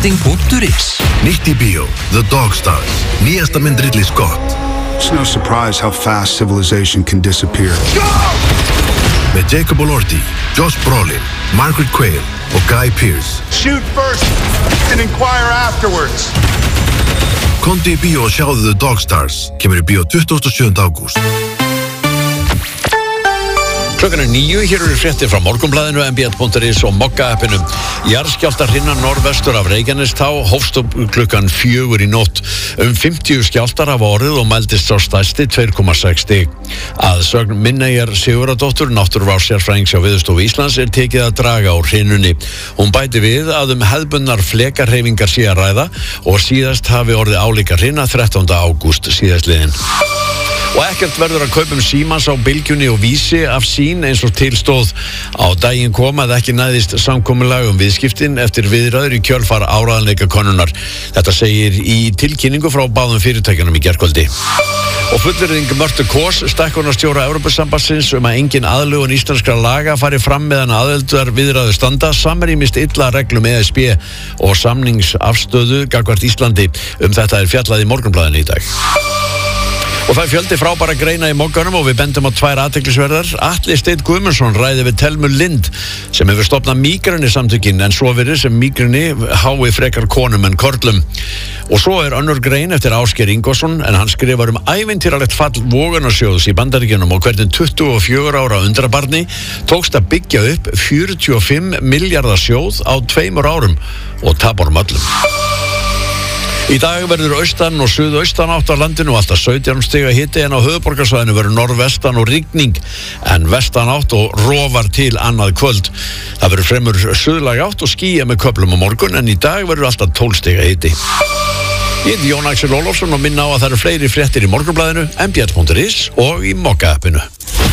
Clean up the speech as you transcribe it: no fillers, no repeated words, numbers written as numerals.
Netting.is. Nýtt í bíó, The Dogstars. Nýjasta mynd Ridley Scott. It's no surprise how fast civilization can disappear. Með Jacob Elordi, Josh Brolin, Margaret Qualley og Guy Pearce. Shoot first and inquire afterwards. Komdu í bíó og sjáðu The Dogstars. Kemur í bíó 27. ágúst. Klukkan 9, hér eru fréttir frá Morgunblaðinu, mbl.is og Mokka-appinu. Jarðskjálftahrina norðvestur af Reykjanestá hófst klukkan 4 í nótt. 50 skjálftar hafa orðið og mældist sá stærsti 2,6 stig. Að sögn Minneyjar Sigurðardóttur, náttúruvárssérfræðings hjá Veðurstofu Íslands, tekið að draga úr hrinunni. Hún bæti við að hefðbundnar flekahreyfingar sé að ræða og síðast hafi orðið álíka hrina 13. ágúst síðastliðinn. Og ekkert verður að kaupa Símans á Bylgjunni og Vísi af sín eins og tilstóð. Á daginn kom að ekki næðist samkomulag viðskiptin eftir viðræður í kjölfar áreiðanleikakonunnar. Þetta segir í tilkynningu frá báðum fyrirtækjunum í gærkvöldi. Og fullyrðing Mörtu Kås, stækkunarstjóra Evrópusambandsins að engin aðlögun íslenskra laga fari fram meðan aðildar viðræður standa samrýmist illa reglum ESB og samningsafstöðu gagnvart Íslandi. Þetta fjallað í Morgunblaðinu í dag. Og það fjöldi frábæra greina í Mogganum og við bendum á 2 athyglisverðar. Atli Steinn Guðmundsson ræði við Telmu Lind sem hefur stofnað Mígreni samtökin en svo virðist sem Mígreni hái frekar konum en körlum. Og svo önnur grein eftir Ásgeir Ingvarsson en hann skrifar ævintýralegt fall Vogunarsjóðs í Bandaríkjunum og hvernig 24 ára undrabarni tókst að byggja upp 45 milljarða sjóð á 2 árum og tapar öllum. Í dag verður austan og suðaustan átt á landinu og alltaf 17 stiga hiti en á höfuðborgarsvæðinu verður norðvestan og rigning en vestan átt og rofar til annað kvöld. Það verður fremur suðlæg átt og skýja með köflum á morgun en í dag verður alltaf 12 stiga hiti. Ég heiti Jón Axel Ólafsson og minna á að það eru fleiri fréttir í Morgunblaðinu, mbl.is og í Mokka-appinu.